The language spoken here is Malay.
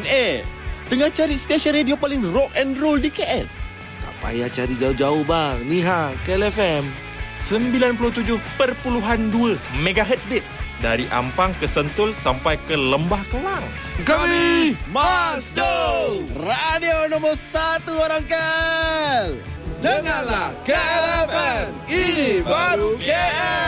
Tengah cari stesen radio paling rock and roll di KL? Tak payah cari jauh-jauh bang. Ni KL FM 97.2 MHz bit. Dari Ampang ke Sentul sampai ke Lembah Kelang. Kami Masdo, radio nombor 1 orang KL. Dengarlah KL FM. Ini baru KL.